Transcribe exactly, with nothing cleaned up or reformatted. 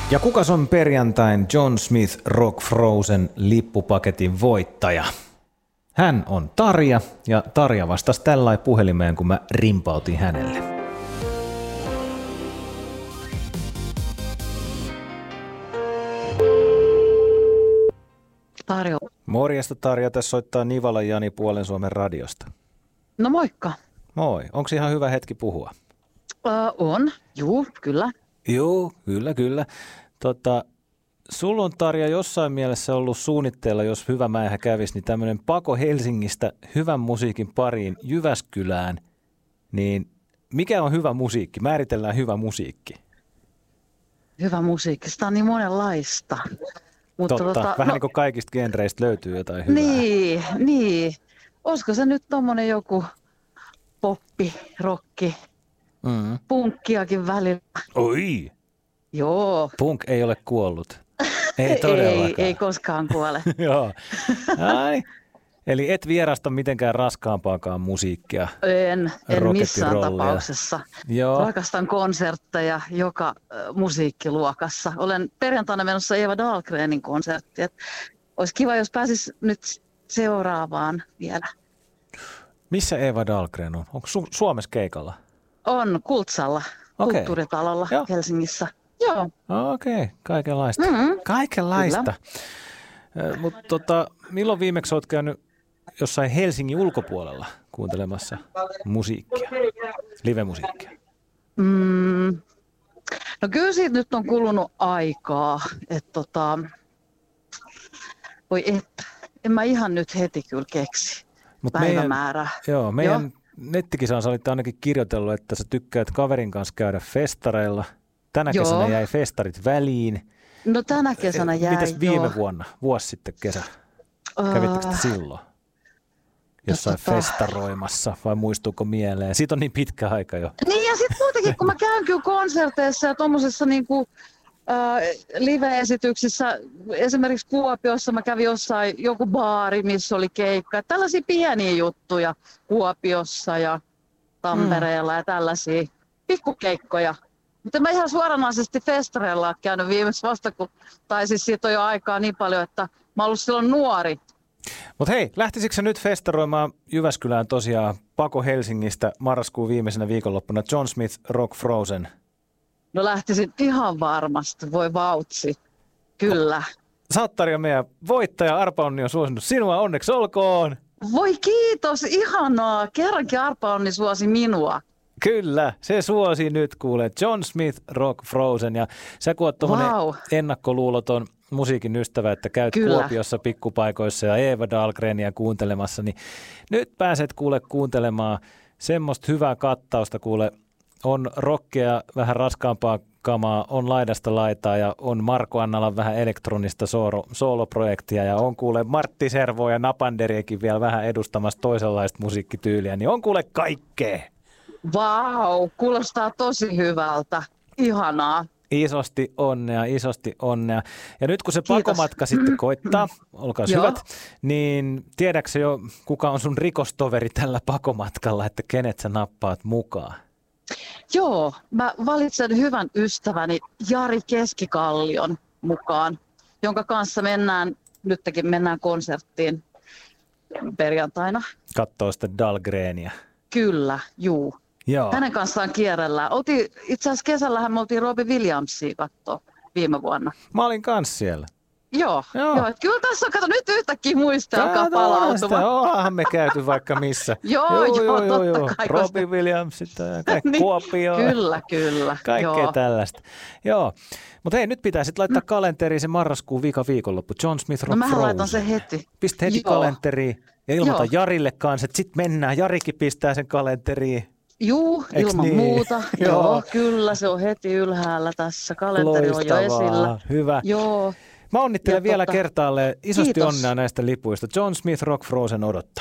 Ja kukas on perjantain John Smith Rock Frozen lippupaketin voittaja? Hän on Tarja, ja Tarja vastasi tällain puhelimeen, kun mä rimpautin hänelle. Tarjo. Morjesta Tarja, tässä soittaa Nivala Jani Puolen Suomen radiosta. No moikka. Moi, onko ihan hyvä hetki puhua? Uh, on, juu, kyllä. Joo, kyllä, kyllä. Tota, sulla on Tarja jossain mielessä ollut suunnitteilla, jos hyvä mäihä kävisi, niin tämmöinen pako Helsingistä hyvän musiikin pariin Jyväskylään. Niin mikä on hyvä musiikki? Määritellään hyvä musiikki. Hyvä musiikki, sitä on niin monenlaista. Mutta Totta, tota, vähän no, niin kuin kaikista genreistä löytyy jotain hyvää. Niin, niin. Olisiko se nyt tommonen joku poppi, rokki, Mm. punkkiakin välillä? Oi! Joo. Punk ei ole kuollut. Ei todellakaan. ei, ei koskaan kuole. Joo. Ai. Eli et vierasta mitenkään raskaampaakaan musiikkia. En, en missään Rock'n'rollia. tapauksessa. Joo. Rakastan konsertteja joka äh, musiikkiluokassa. Olen perjantaina menossa Eva Dahlgrenin konserttiin. Et olisi kiva, jos pääsis nyt seuraavaan vielä. Missä Eva Dahlgren on? Onko su- Suomessa keikalla? On Kultsalla, Okei. kulttuuritalolla Joo. Helsingissä. Joo. Okei, okay. Kaikenlaista. Mm-hmm. Kaikenlaista. Mutta tota, milloin viimeksi olet käynyt jossain Helsingin ulkopuolella kuuntelemassa musiikkia, live-musiikkia? Mm. No kyllä siitä nyt on kulunut aikaa. Et tota... Voi et, en mä ihan nyt heti kyllä keksi Mut päivämäärää. Meidän, joo, meidän joo. nettikisaan sä olit ainakin kirjoitellut, että sä tykkäät kaverin kanssa käydä festareilla. Tänä Joo. kesänä jäi festarit väliin. No tänä kesänä jäi, Mitäs viime joo. vuonna, vuosi sitten kesä? Kävittekö te silloin jossain tota- festaroimassa vai muistuuko mieleen? Siitä on niin pitkä aika jo. Niin ja sitten muutenkin, kun mä käyn kyllä konserteissa ja tuommoisissa niinku, äh, live-esityksissä, esimerkiksi Kuopiossa mä kävin jossain joku baari, missä oli keikka. Tällaisia pieniä juttuja Kuopiossa ja Tampereella ja tällaisia pikkukeikkoja. Mutta mä ihan suoranaisesti festareilla olen käynyt viimeksi vasta, kun, tai siis siitä on jo aikaa niin paljon, että mä oon ollut silloin nuori. Mutta hei, lähtisikö sä nyt festaroimaan Jyväskylään tosiaan pako Helsingistä marraskuun viimeisenä viikonloppuna John Smith Rock Frozen? No lähtisin ihan varmasti, voi vautsi. Kyllä. Sä oot Tarja meidän voittaja, Arpa Onni on suosinut sinua, onneksi olkoon! Voi kiitos, ihanaa. Kerrankin Arpa Onni suosi minua. Kyllä, se suosi nyt kuule. John Smith Rock Frozen ja sä kun oot tommonen Wow. ennakkoluuloton musiikin ystävä, että käyt Kyllä. Kuopiossa pikkupaikoissa ja Eva Dahlgrenia kuuntelemassa, niin nyt pääset kuule kuuntelemaan semmoista hyvää kattausta kuule. On rockia, vähän raskaampaa kamaa, on laidasta laitaa ja on Marko Annalan vähän elektronista soolo, sooloprojektia ja on kuule Martti Servo ja Napanderiakin vielä vähän edustamassa toisenlaista musiikkityyliä, niin on kuule kaikkea. Vau, wow, kuulostaa tosi hyvältä. Ihanaa. Isosti onnea, isosti onnea. Ja nyt kun se Kiitos. pakomatka sitten koittaa, olkaa Joo. hyvät, niin tiedätkö jo, kuka on sun rikostoveri tällä pakomatkalla, että kenet sä nappaat mukaan? Joo, mä valitsen hyvän ystäväni Jari Keskikallion mukaan, jonka kanssa mennään, nytkin mennään konserttiin perjantaina. Kattoo sitä Dahlgrenia. Kyllä, juu. Joo. Hänen kanssaan kierrellään. Oltiin, itse asiassa kesällähän me oltiin Robbie Williamsia katsoa viime vuonna. Mä olin kans siellä. Joo, Joo. joo. Et kyllä tässä on, kato nyt yhtäkkiä muista alkaa Kato, palautumaan. sitä Ollaanhan me käyty vaikka missä. Joo, joo, totta kai, koska- Robbie Williams, ja kaikki Niin, Kuopio. Kyllä, kyllä. Kaikkea joo. tällaista. Joo, mutta hei, nyt pitää sitten laittaa kalenteriin se marraskuun vika viikonloppu. John Smith Rock No mähän Frozen. laitan sen heti. Pistä heti Joo. kalenteriin ja ilmoita Joo. Jarille kanssa, että sitten mennään. Jarikin pistää sen kalenteriin. Juu, Eiks ilman niin? muuta. Joo. Joo, kyllä se on heti ylhäällä tässä. Kalenteri on jo Loistavaa, esillä. hyvä. Joo. Mä onnittelen Ja vielä tota- kertaalleen. Isosti Kiitos. onnea näistä lipuista. John Smith Rock Frozen odottaa.